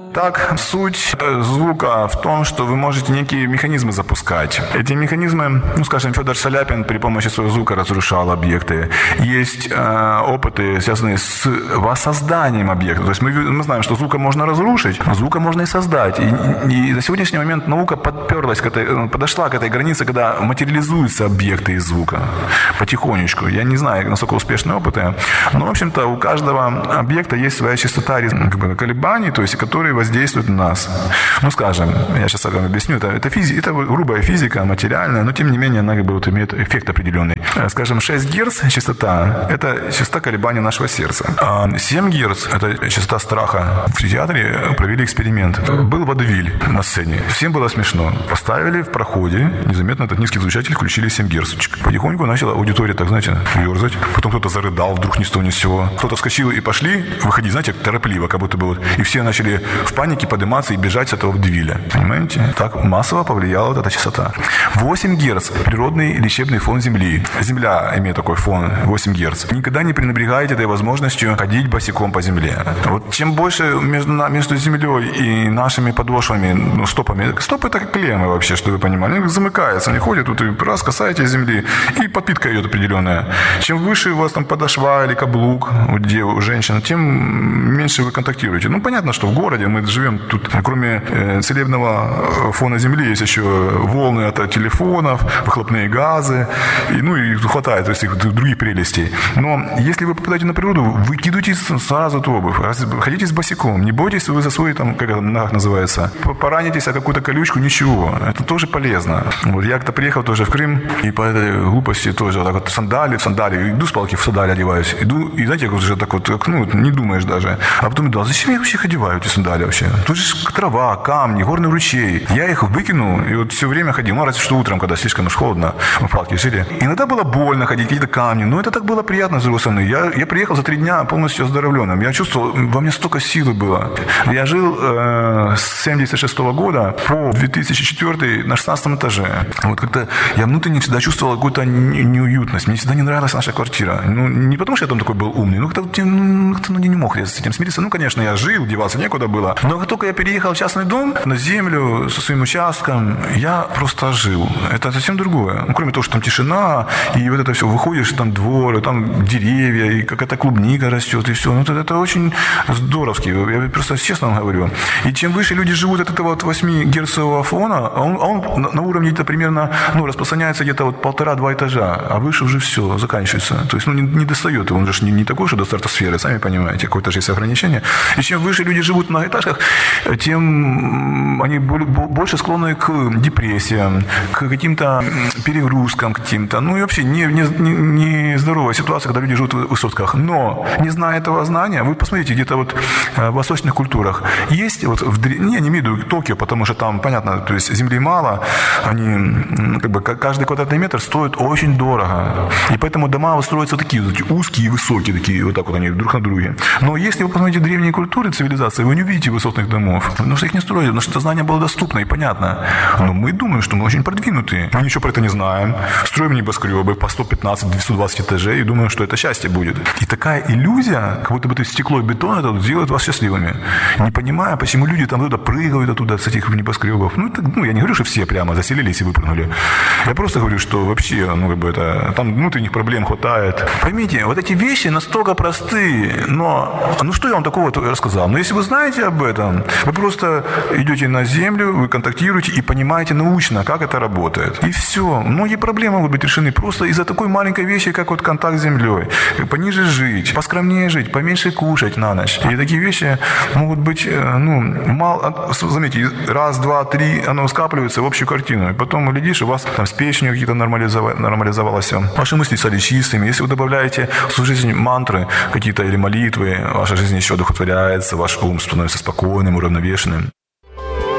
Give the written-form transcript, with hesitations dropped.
Так, суть звука в том, что вы можете некие механизмы запускать. Эти механизмы, скажем, Федор Шаляпин при помощи своего звука разрушал объекты. Есть опыты, связанные с воссозданием объекта. То есть мы знаем, что звука можно разрушить, а звука можно и создать. И на сегодняшний момент наука подошла к этой границе, когда материализуются объекты из звука потихонечку. Я не знаю, насколько успешные опыты, но, в общем-то, у каждого объекта есть своя частота колебаний, то есть, которые воздействуют на нас. Скажем, я сейчас вам объясню, это грубая физика, материальная, но, тем не менее, она имеет эффект определенный. Скажем, 6 Гц частота – это частота колебаний нашего сердца. А 7 Гц – это частота страха. В психиатрии провели эксперимент. Был водевиль на сцене. Всем было смешно. Поставили в проходе, незаметно этот низкий звучатель, включили 7 Гц. Потихоньку начала аудитория, так, знаете, ерзать. Потом кто-то зарыдал вдруг ни с того ни с сего. Кто-то вскочил и пошли выходить, знаете, торопливо, как будто бы. И все начали в панике подниматься и бежать с этого водевиля. Понимаете? Так массово повлияла вот эта частота. 8 Гц – природный лечебный фон Земли. Земля имеет такой фон, 8 Гц. Никогда не пренебрегайте этой возможностью ходить босиком по земле. Вот чем больше между землей и нашими подошвами, стопами. Стопы – это как клеммы вообще, что вы понимали. Они замыкаются, они ходят, тут и раз касаетесь земли, и подпитка идет определенная. Чем выше у вас там подошва или каблук у женщин, тем меньше вы контактируете. Понятно, что в городе мы живем тут, кроме целебного фона земли, есть еще волны от телефонов, выхлопные газы, и хватает других прелестей. Но если вы попадаете на природу, выкидывайте сразу эту обувь, ходите с босиком, не бойтесь вы за свой, как это нах называется, поранитесь о какую-то колючку, ничего, это тоже полезно. Вот я как-то приехал тоже в Крым, и по этой глупости тоже так вот сандали, иду с палки в сандали одеваюсь, иду, и знаете, уже так вот, не думаешь даже, а потом иду, а зачем я вообще их одеваю, эти сандали вообще? Тут же трава, камни, горный ручей, я их выкинул, и вот все время ходил, разве что утром, когда слишком уж холодно, в палке жили. Иногда было больно ходить, какие-то камни, но это так было приятно, с другой стороны. Я приехал за 3 дня полностью оздоровленным, я чувствовал, во мне столько силы было. Я жил с 1976 года по 2004 на 16 этаже. Вот как-то я внутренне всегда чувствовал какую-то неуютность. Мне всегда не нравилась наша квартира. Не потому, что я там такой был умный, как-то не мог я с этим смириться. Конечно, я жил, деваться некуда было. Но как только я переехал в частный дом, на землю, со своим участком, я просто жил. Это совсем другое. Кроме того, что там тишина, и вот это все, выходишь, там двор, и там деревья, и какая-то клубника растет, и все. Это очень здоровски. Я просто честно вам говорю. И чем выше люди живут от этого вот 8-герцового фона, он на уровне где-то примерно, распространяется где-то вот 1,5-2 этажа, а выше уже все, заканчивается. То есть, не достает. Он же не такой, что до стратосферы, сами понимаете, какое-то же есть ограничение. И чем выше люди живут на этажах, тем они больше склонны к депрессиям, к каким-то перегрузкам, к каким-то, и вообще не здоровая ситуация, когда люди живут в высотках. Но, не зная этого знания, вы посмотрите, где-то вот в восточных культурах есть, вот я не имею в виду Токио, потому что там, понятно, то есть земли мало, они, каждый квадратный метр стоит очень дорого. И поэтому дома строятся такие узкие и высокие, такие, вот так вот они друг на друге. Но если вы посмотрите древние культуры, цивилизации, вы не увидите высотных домов. Потому что их не строили, потому что это знание было доступно и понятно. Но мы думаем, что мы очень продвинутые. Мы ничего про это не знаем. Строим небоскребы по 115-220 этажей и думаем, что это счастье будет. И такая иллюзия, как будто бы ты стекло и бетон, это делает вас счастливыми. Не понимая, почему люди там туда прыгают оттуда, с этих небоскребов. Я не говорю, что все прямо заселились и выпрыгнули. Я просто говорю, что вообще, это, там внутренних проблем хватает. Поймите, вот эти вещи настолько простые, но, что я вам такого рассказал? Но если вы знаете об этом, вы просто идете на землю, вы контактируете и понимаете научно, как это работает. И все. Многие проблемы могут быть решены просто из-за такой маленькой вещи, как вот контакт с землей. Пониже жить, поскромнее жить, поменьше кушать на ночь. И такие вещи могут быть, мало, заметьте, раз, два, три, оно скапливается в общую картину. И потом, глядишь, у вас там с печенью какие-то нормализовалось все. Ваши мысли стали чистыми. Если вы добавляете в свою жизнь мантры какие-то или молитвы, ваша жизнь еще одухотворяется, ваш ум становится спокойным, уравновешенным.